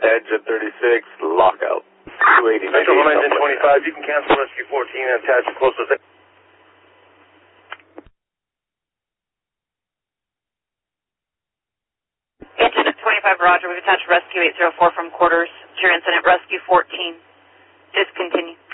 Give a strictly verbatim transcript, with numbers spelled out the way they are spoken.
Edge at thirty-six, lockout. two eighty, Central one nineteen twenty-five, you can cancel Rescue fourteen and attach the closest. Incident twenty-five, Roger. We've attached Rescue eight zero four from quarters to your incident. Rescue fourteen, discontinue.